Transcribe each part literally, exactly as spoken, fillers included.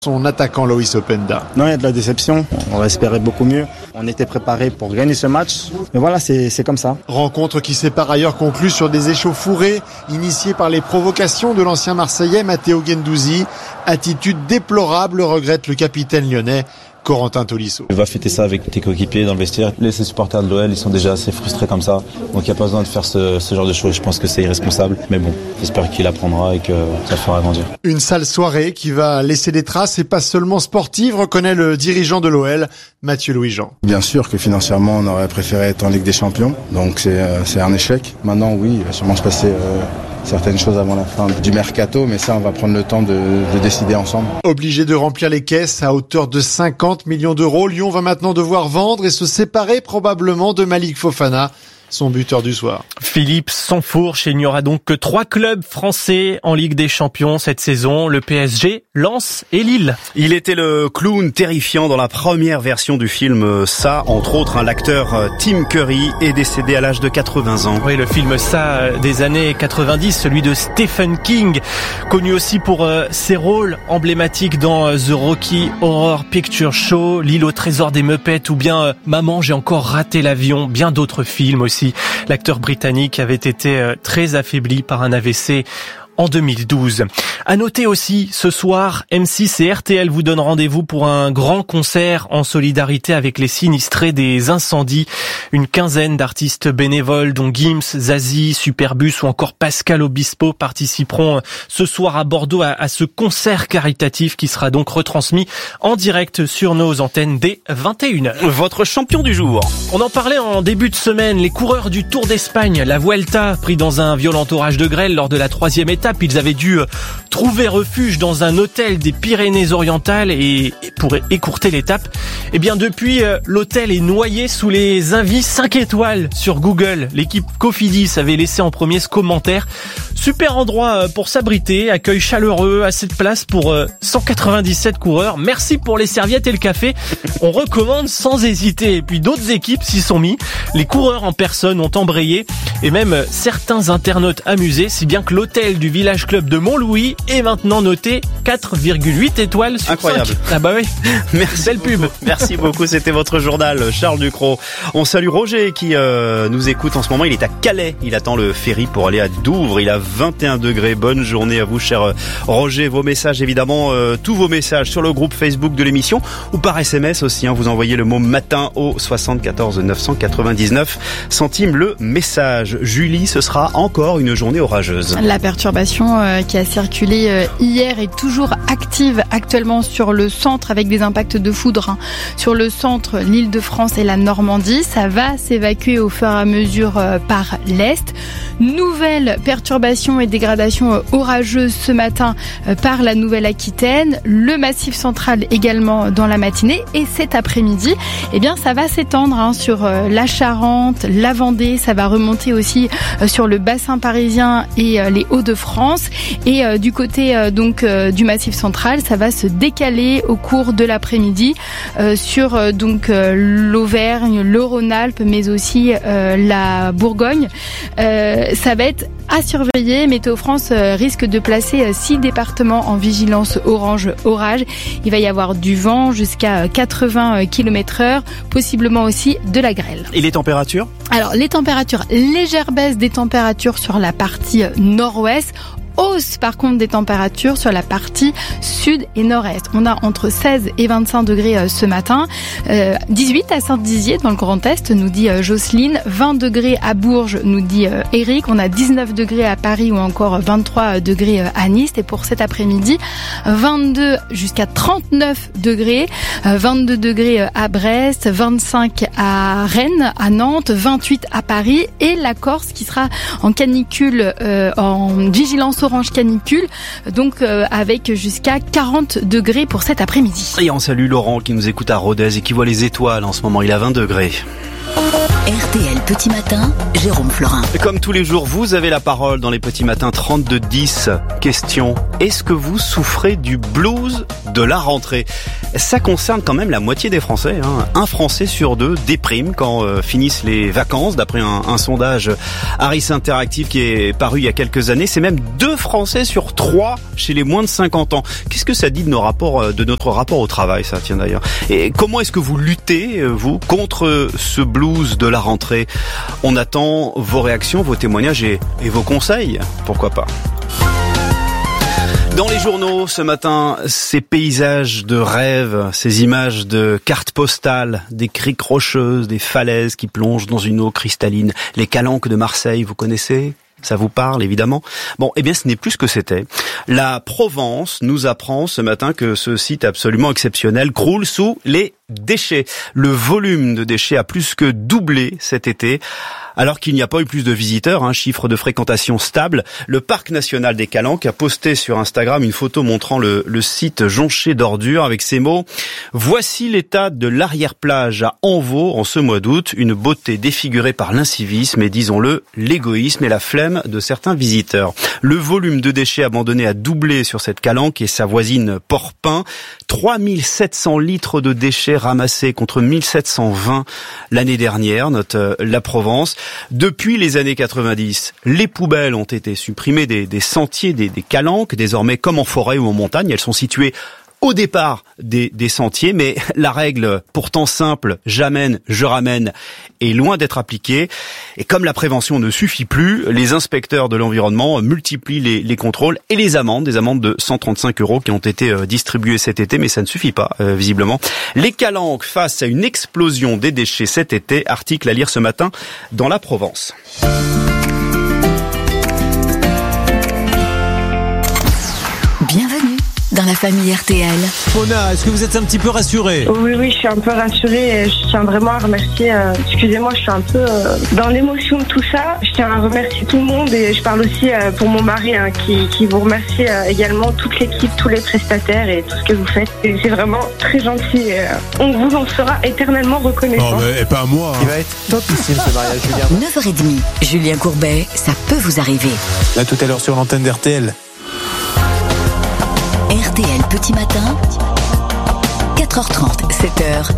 Son attaquant Loïs Openda. Non, il y a de la déception. On va espérer beaucoup mieux. On était préparé pour gagner ce match. Mais voilà, c'est, c'est comme ça. Rencontre qui s'est par ailleurs conclue sur des échauffourées initiées par les provocations de l'ancien Marseillais Matteo Guendouzi. Attitude déplorable, regrette le capitaine lyonnais Corentin Tolisso. Va fêter ça avec tes coéquipiers dans le vestiaire. Les supporters de l'O L, ils sont déjà assez frustrés comme ça. Donc il n'y a pas besoin de faire ce, ce genre de choses. Je pense que c'est irresponsable. Mais bon, j'espère qu'il apprendra et que ça le fera grandir. Une sale soirée qui va laisser des traces et pas seulement sportives, reconnaît le dirigeant de l'O L, Mathieu Louis-Jean. Bien sûr que financièrement, on aurait préféré être en Ligue des Champions. Donc c'est, euh, c'est un échec. Maintenant, oui, il va sûrement se passer Euh certaines choses avant la fin du mercato, mais ça on va prendre le temps de, de décider ensemble. Obligé de remplir les caisses à hauteur de cinquante millions d'euros, Lyon va maintenant devoir vendre et se séparer probablement de Malik Fofana, son buteur du soir. Philippe s'enfourche et il n'y aura donc que trois clubs français en Ligue des Champions cette saison, le P S G, Lens et Lille. Il était le clown terrifiant dans la première version du film Ça, entre autres, hein, l'acteur Tim Curry est décédé à l'âge de quatre-vingts ans. Oui, le film Ça des années quatre-vingt-dix, celui de Stephen King, connu aussi pour euh, ses rôles emblématiques dans euh, The Rocky Horror Picture Show, L'île au trésor des Muppets ou bien euh, Maman, j'ai encore raté l'avion, bien d'autres films aussi. L'acteur britannique avait été très affaibli par un A V C en deux mille douze. À noter aussi, ce soir, M six et R T L vous donnent rendez-vous pour un grand concert en solidarité avec les sinistrés des incendies. Une quinzaine d'artistes bénévoles, dont Gims, Zazie, Superbus ou encore Pascal Obispo participeront ce soir à Bordeaux à, à ce concert caritatif qui sera donc retransmis en direct sur nos antennes dès vingt et une heures. Votre champion du jour. On en parlait en début de semaine, les coureurs du Tour d'Espagne, la Vuelta, pris dans un violent orage de grêle lors de la troisième étape. Ils avaient dû trouver refuge dans un hôtel des Pyrénées-Orientales et pour écourter l'étape. Eh bien depuis, l'hôtel est noyé sous les avis cinq étoiles sur Google. L'équipe Cofidis avait laissé en premier ce commentaire. Super endroit pour s'abriter, accueil chaleureux, assez de place pour cent quatre-vingt-dix-sept coureurs. Merci pour les serviettes et le café. On recommande sans hésiter. Et puis d'autres équipes s'y sont mis. Les coureurs en personne ont embrayé et même certains internautes amusés, si bien que l'hôtel du Village Club de Montlouis est maintenant noté quatre virgule huit étoiles sur Incroyable. cinq. Ah bah oui. Merci. Belle pub. Merci beaucoup. C'était votre journal, Charles Ducrot. On salue Roger qui euh, nous écoute en ce moment. Il est à Calais. Il attend le ferry pour aller à Douvres. Il a vingt et un degrés. Bonne journée à vous, cher Roger. Vos messages, évidemment, euh, tous vos messages sur le groupe Facebook de l'émission ou par S M S aussi. Hein, vous envoyez le mot matin au soixante-quatorze neuf cent quatre-vingt-dix-neuf centimes le message. Julie, ce sera encore une journée orageuse. La perturbation euh, qui a circulé euh, hier est toujours active actuellement sur le centre avec des impacts de foudre hein. Sur le centre, l'Île-de-France et la Normandie. Ça va s'évacuer au fur et à mesure euh, par l'Est. Nouvelle perturbation et dégradation euh, orageuse ce matin euh, par la Nouvelle-Aquitaine. Le Massif central également dans la matinée. Et cet après-midi, eh bien, ça va s'étendre hein, sur euh, la Charente, la Vendée. Ça va remonter aussi euh, sur le bassin parisien et euh, les Hauts-de-France. Et euh, du côté euh, donc euh, du Massif central, ça va se décaler au cours de l'après-midi euh, sur euh, donc euh, l'Auvergne, le Rhône-Alpes, mais aussi euh, la Bourgogne. Euh, ça va être à surveiller. Météo France euh, risque de placer euh, six départements en vigilance orange orage. Il va y avoir du vent jusqu'à quatre-vingts kilomètres heure, possiblement aussi de la grêle. Et les températures ? Alors les températures, légère baisse des températures sur la partie nord-ouest. Hausse par contre des températures sur la partie sud et nord-est. On a entre seize et vingt-cinq degrés euh, ce matin, euh, dix-huit à Saint-Dizier dans le Grand Est, nous dit euh, Jocelyne, vingt degrés à Bourges, nous dit euh, Eric, on a dix-neuf degrés à Paris ou encore vingt-trois degrés euh, à Nice. Et pour cet après-midi, vingt-deux jusqu'à trente-neuf degrés, euh, vingt-deux degrés euh, à Brest, vingt-cinq à Rennes, à Nantes, vingt-huit à Paris et la Corse qui sera en canicule, euh, en vigilance orange canicule, donc euh, avec jusqu'à quarante degrés pour cet après-midi. Et on salue Laurent qui nous écoute à Rodez et qui voit les étoiles en ce moment, il a vingt degrés. R T L Petit Matin, Jérôme Florin. Et comme tous les jours, vous avez la parole dans les Petits Matins trente-deux dix. Question Est-ce que vous souffrez du blues de la rentrée ? Ça concerne quand même la moitié des Français. Hein. Un Français sur deux déprime quand euh, finissent les vacances, d'après un, un sondage Harris Interactive qui est paru il y a quelques années. C'est même deux Français sur trois chez les moins de cinquante ans. Qu'est-ce que ça dit de nos rapports, de notre rapport au travail, ça, tiens d'ailleurs. Et comment est-ce que vous luttez, vous, contre ce blues de la rentrée ? On attend vos réactions, vos témoignages et, et vos conseils. Pourquoi pas ? Dans les journaux ce matin, ces paysages de rêve, ces images de cartes postales, des criques rocheuses, des falaises qui plongent dans une eau cristalline. Les calanques de Marseille, vous connaissez ? Ça vous parle, évidemment. Bon, eh bien, ce n'est plus ce que c'était. La Provence nous apprend ce matin que ce site absolument exceptionnel croule sous les déchets. Le volume de déchets a plus que doublé cet été. Alors qu'il n'y a pas eu plus de visiteurs, un chiffre de fréquentation stable, le parc national des Calanques a posté sur Instagram une photo montrant le, le site jonché d'ordures avec ces mots « Voici l'état de l'arrière-plage à Envaux en ce mois d'août, une beauté défigurée par l'incivisme et disons-le, l'égoïsme et la flemme de certains visiteurs. » Le volume de déchets abandonnés a doublé sur cette Calanque et sa voisine Port-Pin. trois mille sept cents litres de déchets ramassés contre mille sept cent vingt l'année dernière, note euh, la Provence. Depuis les années quatre-vingt-dix, les poubelles ont été supprimées des, des sentiers, des, des calanques. Désormais, comme en forêt ou en montagne, elles sont situées au départ des, des sentiers. Mais la règle, pourtant simple, j'amène, je ramène, est loin d'être appliquée. Et comme la prévention ne suffit plus, les inspecteurs de l'environnement multiplient les, les contrôles et les amendes, des amendes de cent trente-cinq euros qui ont été distribuées cet été, mais ça ne suffit pas, euh, visiblement. Les calanques face à une explosion des déchets cet été, article à lire ce matin dans la Provence. Bienvenue dans la famille R T L. Mona, est-ce que vous êtes un petit peu rassurée ? Oui, oui, je suis un peu rassurée et je tiens vraiment à remercier, euh, excusez-moi, je suis un peu euh, dans l'émotion de tout ça. Je tiens à remercier tout le monde et je parle aussi euh, pour mon mari hein, qui, qui vous remercie euh, également, toute l'équipe, tous les prestataires et tout ce que vous faites. Et c'est vraiment très gentil et euh, on vous en sera éternellement reconnaissant. Oh, mais, et pas à moi. Hein. Il va être topissime ce mariage, Julien. neuf heures trente, Julien Courbet, ça peut vous arriver. Là, tout à l'heure sur l'antenne d'R T L. R T L Petit Matin, quatre heures trente, sept heures,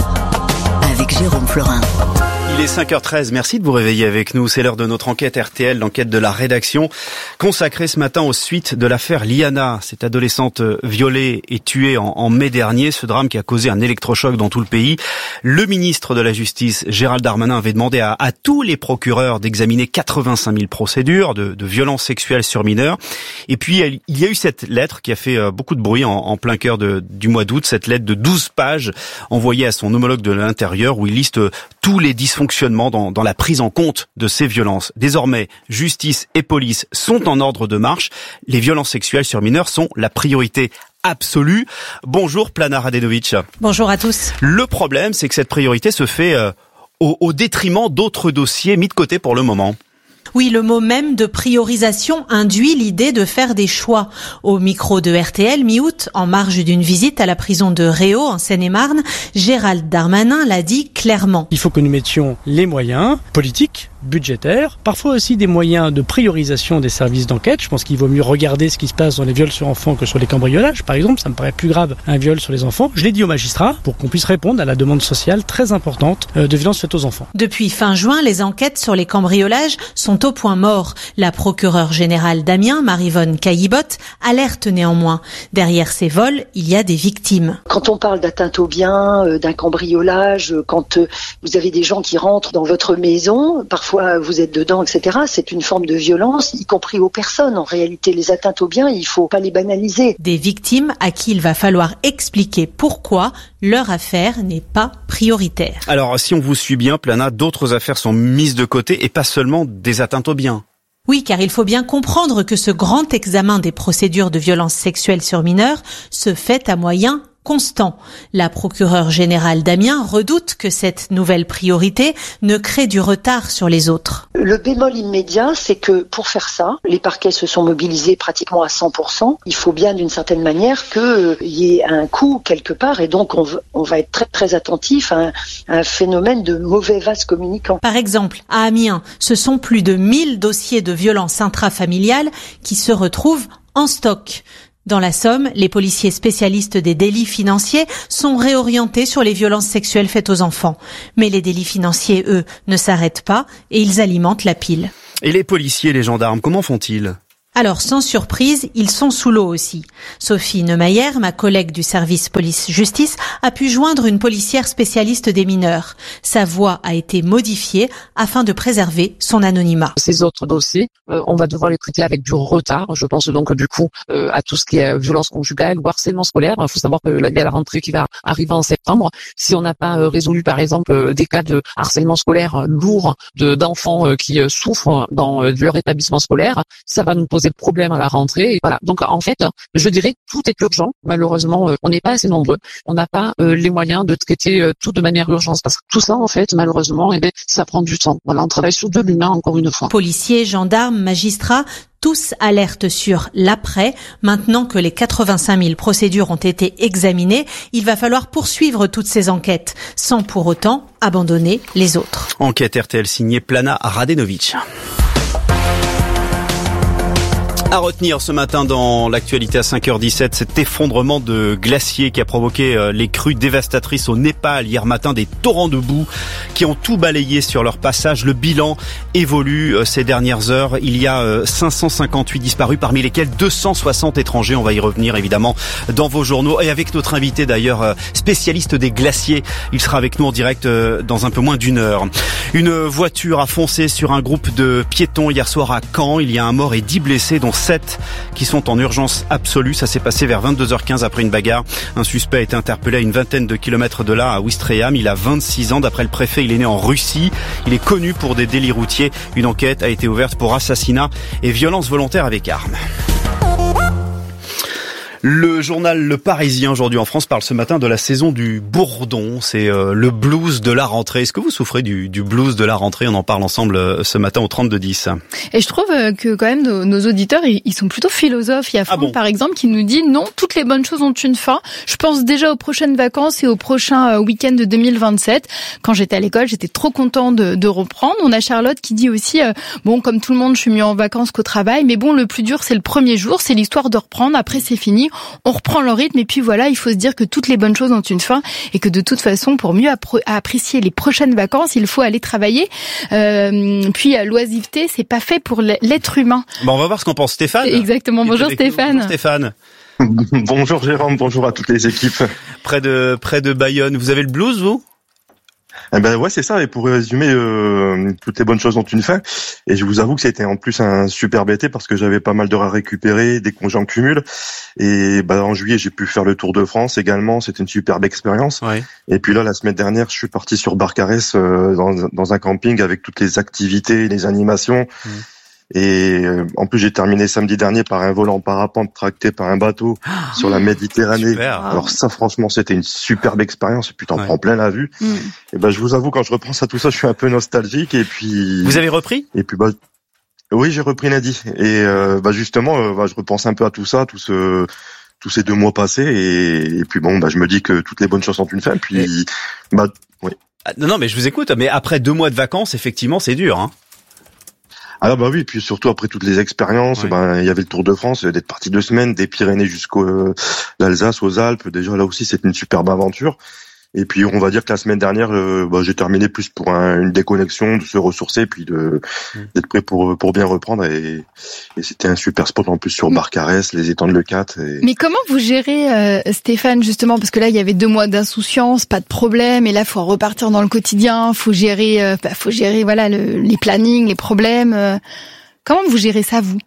avec Jérôme Florin. Il est cinq heures treize, merci de vous réveiller avec nous. C'est l'heure de notre enquête R T L, l'enquête de la rédaction, consacrée ce matin aux suites de l'affaire Liana, cette adolescente violée et tuée en, en mai dernier, ce drame qui a causé un électrochoc dans tout le pays. Le ministre de la Justice, Gérald Darmanin, avait demandé à, à tous les procureurs d'examiner quatre-vingt-cinq mille procédures de, de violences sexuelles sur mineurs. Et puis, il y a eu cette lettre qui a fait beaucoup de bruit en, en plein cœur de, du mois d'août, cette lettre de douze pages envoyée à son homologue de l'Intérieur où il liste tous les dysfonctionnements Dans, dans la prise en compte de ces violences. Désormais, justice et police sont en ordre de marche. Les violences sexuelles sur mineurs sont la priorité absolue. Bonjour Plana Radenovic. Bonjour à tous. Le problème, c'est que cette priorité se fait euh, au, au détriment d'autres dossiers mis de côté pour le moment. Oui, le mot même de priorisation induit l'idée de faire des choix. Au micro de R T L, mi-août, en marge d'une visite à la prison de Réau, en Seine-et-Marne, Gérald Darmanin l'a dit clairement. Il faut que nous mettions les moyens politiques, budgétaires, parfois aussi des moyens de priorisation des services d'enquête. Je pense qu'il vaut mieux regarder ce qui se passe dans les viols sur enfants que sur les cambriolages, par exemple. Ça me paraît plus grave, un viol sur les enfants. Je l'ai dit aux magistrats pour qu'on puisse répondre à la demande sociale très importante de violences faites aux enfants. Depuis fin juin, les enquêtes sur les cambriolages sont au point mort. La procureure générale d'Amiens, Maryvonne Caillebotte, alerte néanmoins. Derrière ces vols, il y a des victimes. Quand on parle d'atteinte aux biens, euh, d'un cambriolage, euh, quand euh, vous avez des gens qui rentrent dans votre maison, parfois vous êtes dedans, et cetera, c'est une forme de violence, y compris aux personnes. En réalité, les atteintes aux biens, il faut pas les banaliser. Des victimes à qui il va falloir expliquer pourquoi leur affaire n'est pas prioritaire. Alors, si on vous suit bien, Plana, d'autres affaires sont mises de côté et pas seulement des atteintes aux biens. Oui, car il faut bien comprendre que ce grand examen des procédures de violences sexuelles sur mineurs se fait à moyens constant. La procureure générale d'Amiens redoute que cette nouvelle priorité ne crée du retard sur les autres. Le bémol immédiat, c'est que pour faire ça, les parquets se sont mobilisés pratiquement à cent pour cent. Il faut bien d'une certaine manière qu'il euh, y ait un coût quelque part et donc on, v- on va être très très attentif à un, à un phénomène de mauvais vase communicant. Par exemple, à Amiens, ce sont plus de mille dossiers de violences intrafamiliales qui se retrouvent en stock. Dans la Somme, les policiers spécialistes des délits financiers sont réorientés sur les violences sexuelles faites aux enfants. Mais les délits financiers, eux, ne s'arrêtent pas et ils alimentent la pile. Et les policiers et les gendarmes, comment font-ils ? Alors, sans surprise, ils sont sous l'eau aussi. Sophie Neumayer, ma collègue du service police-justice, a pu joindre une policière spécialiste des mineurs. Sa voix a été modifiée afin de préserver son anonymat. Ces autres dossiers, euh, on va devoir les traiter avec du retard. Je pense donc du coup euh, à tout ce qui est violence conjugale ou harcèlement scolaire. Il faut savoir qu'il y a la rentrée qui va arriver en septembre. Si on n'a pas euh, résolu, par exemple, euh, des cas de harcèlement scolaire euh, lourd de, d'enfants euh, qui euh, souffrent dans euh, leur établissement scolaire, ça va nous poser de problèmes à la rentrée. Et voilà. Donc en fait, je dirais tout est urgent. Malheureusement, euh, on n'est pas assez nombreux. On n'a pas euh, les moyens de traiter euh, tout de manière urgente. Parce que tout ça, en fait, malheureusement, eh bien, ça prend du temps. Voilà, on travaille sur deux lunes, encore une fois. Policiers, gendarmes, magistrats, tous alertent sur l'après. Maintenant que les quatre-vingt-cinq mille procédures ont été examinées, il va falloir poursuivre toutes ces enquêtes, sans pour autant abandonner les autres. Enquête R T L signée Plana Radenovic. À retenir ce matin dans l'actualité à cinq heures dix-sept, cet effondrement de glacier qui a provoqué les crues dévastatrices au Népal hier matin, des torrents de boue qui ont tout balayé sur leur passage. Le bilan évolue ces dernières heures. Il y a cinq cent cinquante-huit disparus, parmi lesquels deux cent soixante étrangers. On va y revenir évidemment dans vos journaux et avec notre invité d'ailleurs spécialiste des glaciers. Il sera avec nous en direct dans un peu moins d'une heure. Une voiture a foncé sur un groupe de piétons hier soir à Caen. Il y a un mort et dix blessés, dont sept qui sont en urgence absolue. Ça s'est passé vers vingt-deux heures quinze après une bagarre. Un suspect a été interpellé à une vingtaine de kilomètres de là, à Ouistreham. Il a vingt-six ans. D'après le préfet, il est né en Russie. Il est connu pour des délits routiers. Une enquête a été ouverte pour assassinat et violence volontaire avec arme. Le journal Le Parisien aujourd'hui en France parle ce matin de la saison du bourdon. C'est euh, le blues de la rentrée. Est-ce que vous souffrez du, du blues de la rentrée ? On en parle ensemble euh, ce matin au trente-deux dix. Et je trouve euh, que quand même nos, nos auditeurs, ils, ils sont plutôt philosophes. Il y a Franck ah bon par exemple qui nous dit non, toutes les bonnes choses ont une fin. Je pense déjà aux prochaines vacances et au prochain euh, week-end de deux mille vingt-sept. Quand j'étais à l'école, j'étais trop content de, de reprendre. On a Charlotte qui dit aussi euh, bon, comme tout le monde, je suis mieux en vacances qu'au travail, mais bon, le plus dur c'est le premier jour, c'est l'histoire de reprendre. Après c'est fini. On reprend le rythme et puis voilà, il faut se dire que toutes les bonnes choses ont une fin et que de toute façon, pour mieux appro- apprécier les prochaines vacances, il faut aller travailler. Euh, puis l'oisiveté, c'est pas fait pour l'être humain. Bon, on va voir ce qu'en pense Stéphane. Exactement. Bonjour Stéphane. Bonjour Stéphane. Bonjour Jérôme, bonjour à toutes les équipes. Près de près de Bayonne, vous avez le blues vous ? Eh ben ouais, c'est ça. Et pour résumer, euh, toutes les bonnes choses ont une fin. Et je vous avoue que c'était en plus un superbe été parce que j'avais pas mal d'heures à récupérer, des congés en cumul. Et bah en juillet, j'ai pu faire le Tour de France également. C'était une superbe expérience. Ouais. Et puis là, la semaine dernière, je suis parti sur Barcarès euh, dans, dans un camping avec toutes les activités, les animations. Mmh. Et euh, en plus, j'ai terminé samedi dernier par un vol en parapente tracté par un bateau ah, sur la Méditerranée. Super. Alors ça, franchement, c'était une superbe expérience. Et puis t'en ouais. prends plein la vue. Mm. Et ben, je vous avoue, quand je repense à tout ça, je suis un peu nostalgique. Et puis. Vous avez repris ? Et puis bah, oui, j'ai repris lundi. Et euh, bah justement, euh, bah, je repense un peu à tout ça, tout ce. tous ces deux mois passés. Et, et puis bon, bah je me dis que toutes les bonnes choses ont une fin. Puis, et... bah oui. Ah, non, non, mais je vous écoute. Mais après deux mois de vacances, effectivement, c'est dur, hein. Ah bah oui, puis surtout après toutes les expériences, ouais. ben il y avait le Tour de France, d'être parti deux semaines, des Pyrénées jusqu'au euh, l'Alsace, aux Alpes. Déjà là aussi, c'est une superbe aventure. Et puis on va dire que la semaine dernière, euh, bah, j'ai terminé plus pour un, une déconnexion, de se ressourcer, puis de mmh. d'être prêt pour pour bien reprendre. Et, et c'était un super spot en plus sur Barcarès, les étangs de Leucate. Et... Mais comment vous gérez, euh, Stéphane, justement, parce que là il y avait deux mois d'insouciance, pas de problème, et là faut repartir dans le quotidien, faut gérer, euh, bah, faut gérer voilà le, les plannings, les problèmes. Euh, comment vous gérez ça vous?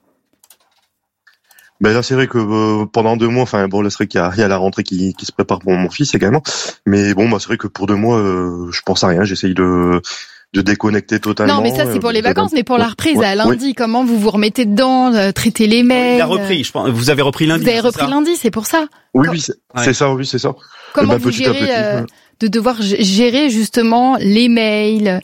Ben là, c'est vrai que euh, pendant deux mois, enfin bon, là c'est vrai qu'il y a, il y a la rentrée qui, qui se prépare pour mon fils également. Mais bon, bah c'est vrai que pour deux mois, euh, je pense à rien. J'essaye de de déconnecter totalement. Non, mais ça c'est pour les vacances, mais pour la reprise ouais, à lundi, oui. Comment vous vous remettez dedans, euh, traiter les mails? Il a repris. Je pense. Vous avez repris lundi. Vous avez repris lundi, c'est pour ça. Oui, oui, c'est, ouais. c'est ça, oui, c'est ça. Comment ben, vous petit gérez à petit, euh, ouais. de devoir gérer justement les mails?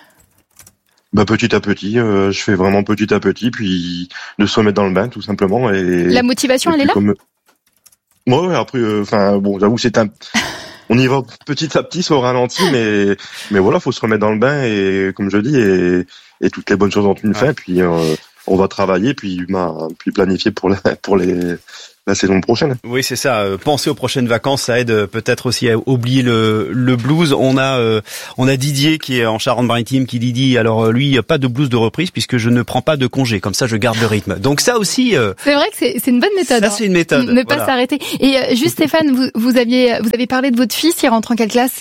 Bah petit à petit, euh, je fais vraiment petit à petit, puis de se remettre dans le bain tout simplement. Et la motivation, et elle est là. Comme... Ouais, après, enfin euh, bon, j'avoue c'est un, on y va petit à petit, c'est au ralenti, mais mais voilà, faut se remettre dans le bain et comme je dis, et, et toutes les bonnes choses ont une fin, puis. Euh, on va travailler puis bah, puis planifier pour la, pour les la saison prochaine. Oui, c'est ça. Penser aux prochaines vacances, ça aide peut-être aussi à oublier le, le blues. On a, euh, on a Didier qui est en Charente-Maritime qui dit, alors lui, pas de blues de reprise puisque je ne prends pas de congé. Comme ça, je garde le rythme. Donc ça aussi. Euh, c'est vrai que c'est, c'est une bonne méthode. Ça, c'est une méthode. Ne voilà. pas s'arrêter. Et euh, juste Stéphane, vous, vous aviez, vous avez parlé de votre fils. Il rentre en quelle classe?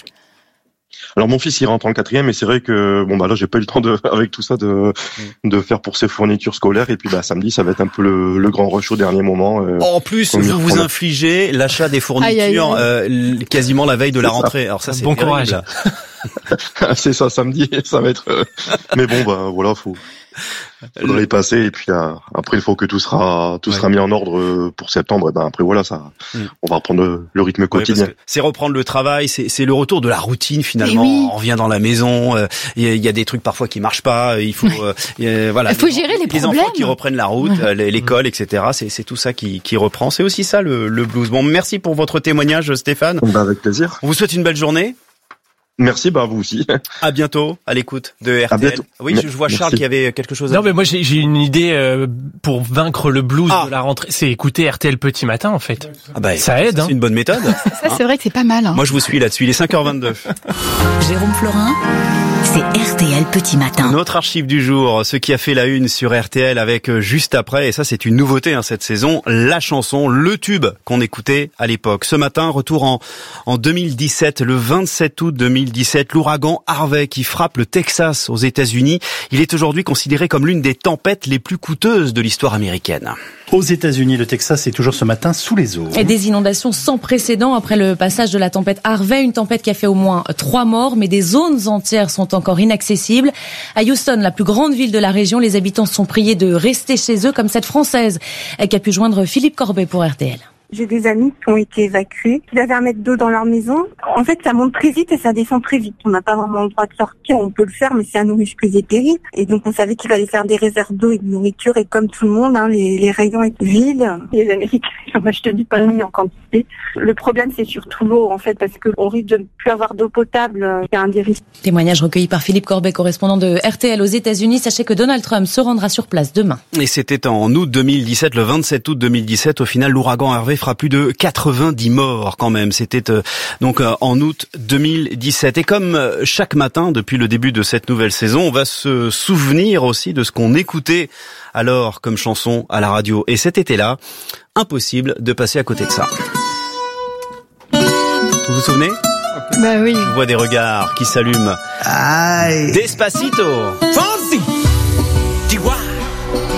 Alors mon fils il rentre en quatrième et c'est vrai que bon bah là j'ai pas eu le temps de avec tout ça de de faire pour ses fournitures scolaires et puis bah samedi ça va être un peu le, le grand rush au dernier moment. Euh, en plus vous vous infligez l'achat des fournitures aïe, aïe, aïe. Euh, quasiment la veille de la rentrée. Alors ça c'est bon terrible. Courage. C'est ça samedi ça va être. Euh... Mais bon bah voilà faut. Faudrait y passer et puis euh, après il faut que tout sera tout ouais. sera mis en ordre pour septembre et ben après voilà ça mm. on va reprendre le rythme quotidien. Ouais, c'est reprendre le travail, c'est c'est le retour de la routine finalement. Oui. On revient dans la maison, il euh, y, y a des trucs parfois qui marchent pas, il faut euh, voilà. Il faut gérer les, les problèmes. Les enfants qui reprennent la route, ouais. l'école, et cetera. C'est c'est tout ça qui qui reprend. C'est aussi ça le, le blues. Bon, merci pour votre témoignage, Stéphane. Bah, avec plaisir. On vous souhaite une belle journée. Merci, bah vous aussi. À bientôt, à l'écoute de R T L. Oui, je vois Charles Merci. Qui avait quelque chose à Non, mais moi j'ai, j'ai une idée euh, pour vaincre le blues ah. de la rentrée. C'est écouter R T L Petit Matin, en fait. Ah bah, ça aide. C'est hein. une bonne méthode. Ça, c'est vrai que c'est pas mal. Hein. Moi, je vous suis là-dessus. Il est cinq heures vingt-deux. Jérôme Florin, c'est R T L Petit Matin. Notre archive du jour, ce qui a fait la une sur R T L avec juste après, et ça c'est une nouveauté hein, cette saison, la chanson, le tube qu'on écoutait à l'époque. Ce matin, retour en, en deux mille dix-sept, le vingt-sept août deux mille dix-sept, l'ouragan Harvey qui frappe le Texas aux États-Unis. Il est aujourd'hui considéré comme l'une des tempêtes les plus coûteuses de l'histoire américaine. Aux États-Unis, le Texas est toujours ce matin sous les eaux. Et des inondations sans précédent après le passage de la tempête Harvey, une tempête qui a fait au moins trois morts, mais des zones entières sont encore inaccessibles. À Houston, la plus grande ville de la région, les habitants sont priés de rester chez eux, comme cette Française qui a pu joindre Philippe Corbet pour R T L. J'ai des amis qui ont été évacués. Ils avaient un mètre d'eau dans leur maison. En fait, ça monte très vite et ça descend très vite. On n'a pas vraiment le droit de sortir. On peut le faire, mais c'est un risque qui est terrible. Et donc, on savait qu'il fallait faire des réserves d'eau et de nourriture. Et comme tout le monde, hein, les, les rayons étaient vides. Les Américains ont acheté du pain de mie en quantité. Le problème, c'est surtout l'eau, en fait, parce qu'on risque de ne plus avoir d'eau potable. C'est un des risques. Témoignage recueilli par Philippe Corbet, correspondant de R T L aux États-Unis. Sachez que Donald Trump se rendra sur place demain. Et c'était en août deux mille dix-sept, le vingt-sept août deux mille dix-sept. Au final, l'ouragan Harvey fera plus de quatre-vingt-dix morts quand même. C'était euh, donc euh, en août deux mille dix-sept. Et comme euh, chaque matin depuis le début de cette nouvelle saison, on va se souvenir aussi de ce qu'on écoutait alors comme chanson à la radio. Et cet été-là, impossible de passer à côté de ça. Vous vous souvenez ? Bah oui. Je vois des regards qui s'allument. Aïe. Despacito.